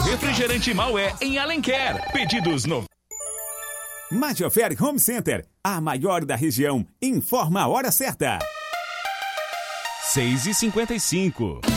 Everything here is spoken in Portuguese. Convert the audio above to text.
Refrigerante Maué em Alenquer. Pedidos no Majofé Home Center, a maior da região, informa a hora certa. 6h55.